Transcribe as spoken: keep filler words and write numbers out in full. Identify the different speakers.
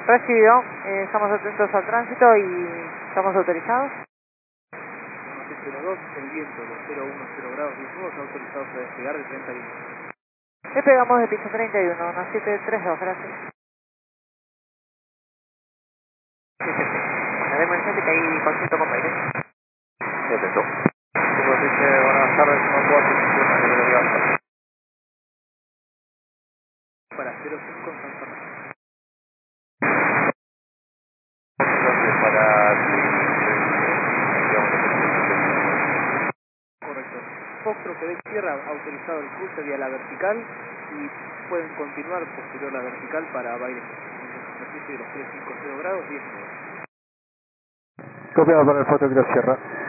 Speaker 1: Recibido, eh, estamos atentos al tránsito y estamos autorizados.
Speaker 2: cero dos, el viento de cero uno cero grados diez nudos autorizados a despegar de treinta y uno.
Speaker 1: Despegamos de piso treinta y uno, uno siete tres dos, gracias.
Speaker 3: Sí, sí, sí. Bueno, deme el gente que hay contacto con Baile. Sí, atento. Como dice, buenas tardes, no puedo hacer
Speaker 2: Para cero cinco San Fernando.
Speaker 3: entonces para
Speaker 2: Correcto. Foxtrot Quebec Sierra ha autorizado el cruce vía la vertical y pueden continuar posterior a la vertical para Baile. En la superficie de los trescientos cincuenta grados diez nudos.
Speaker 4: Copiado para el Foxtrot Quebec Sierra.